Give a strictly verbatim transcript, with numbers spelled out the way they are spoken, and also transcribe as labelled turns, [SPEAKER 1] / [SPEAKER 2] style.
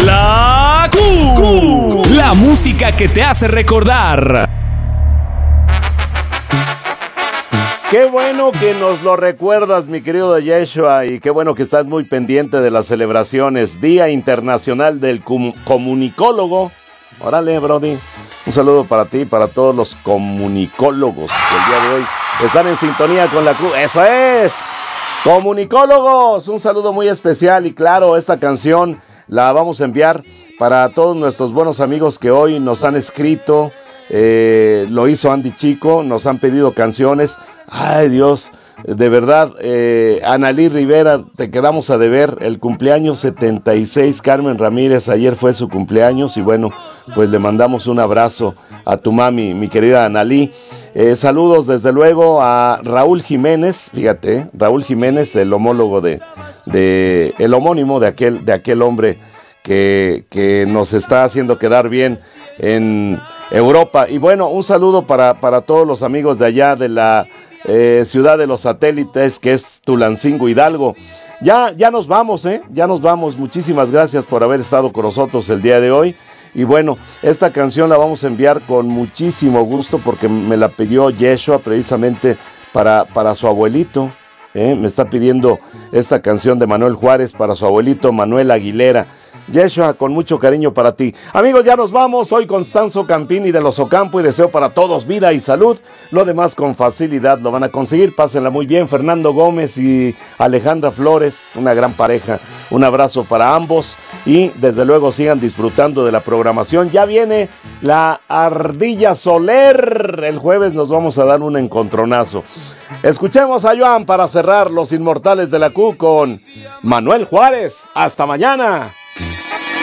[SPEAKER 1] La Q, la música que te hace recordar.
[SPEAKER 2] Qué bueno que nos lo recuerdas, mi querido Yeshua, y qué bueno que estás muy pendiente de las celebraciones. Día Internacional del Com- Comunicólogo. Órale, Brody. Un saludo para ti y para todos los comunicólogos que el día de hoy están en sintonía con la Q. ¡Eso es! Comunicólogos, un saludo muy especial y claro, esta canción la vamos a enviar para todos nuestros buenos amigos que hoy nos han escrito. Eh, lo hizo Andy Chico, nos han pedido canciones. Ay, Dios, de verdad, eh, Analí Rivera, te quedamos a deber el cumpleaños setenta y seis, Carmen Ramírez, ayer fue su cumpleaños y bueno, pues le mandamos un abrazo a tu mami, mi querida Analí. Eh, saludos desde luego a Raúl Jiménez, fíjate, eh, Raúl Jiménez, el homólogo de, de el homónimo de aquel, de aquel hombre que, que nos está haciendo quedar bien en Europa. Y bueno, un saludo para, para todos los amigos de allá de la eh, ciudad de los satélites, que es Tulancingo, Hidalgo. Ya, ya nos vamos, ¿eh? Ya nos vamos. Muchísimas gracias por haber estado con nosotros el día de hoy. Y bueno, esta canción la vamos a enviar con muchísimo gusto porque me la pidió Yeshua precisamente para, para su abuelito. ¿eh? Me está pidiendo esta canción de Manuel Juárez para su abuelito Manuel Aguilera. Yeshua, con mucho cariño para ti. Amigos, ya nos vamos. Soy Constanzo Campini de Los Ocampo y deseo para todos vida y salud. Lo demás con facilidad lo van a conseguir. Pásenla muy bien. Fernando Gómez y Alejandra Flores, una gran pareja. Un abrazo para ambos y desde luego sigan disfrutando de la programación. Ya viene la Ardilla Soler. El jueves nos vamos a dar un encontronazo. Escuchemos a Joan para cerrar Los Inmortales de la Q con Manuel Juárez. Hasta mañana.